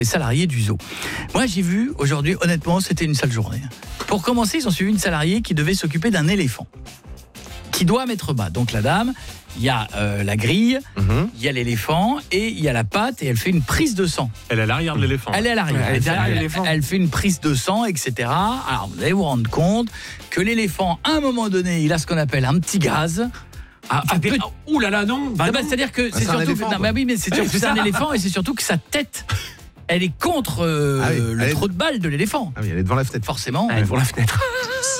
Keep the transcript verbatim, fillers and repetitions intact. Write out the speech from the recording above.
Les salariés du zoo. Moi, j'ai vu aujourd'hui, honnêtement, c'était une sale journée. Pour commencer, ils ont suivi une salariée qui devait s'occuper d'un éléphant, qui doit mettre bas. Donc la dame, il y a euh, la grille, il mmh. y a l'éléphant et il y a la patte et elle fait une prise de sang. Elle est à l'arrière de l'éléphant. Elle est à l'arrière. Ouais, elle, elle, derrière elle, l'éléphant. Elle fait une prise de sang, et cetera. Alors vous allez vous rendre compte que l'éléphant, à un moment donné, il a ce qu'on appelle un petit gaz. Ah, ah, peut... oh, ouh là là, non, bah bah, non. C'est-à-dire que bah, c'est, c'est surtout éléphant, que, non, bah oui, mais c'est surtout que c'est un éléphant et c'est surtout que sa tête, elle est contre euh, ah oui, le trou est... de balle de l'éléphant. Ah oui, elle est devant la fenêtre. Forcément. Elle est devant la fenêtre.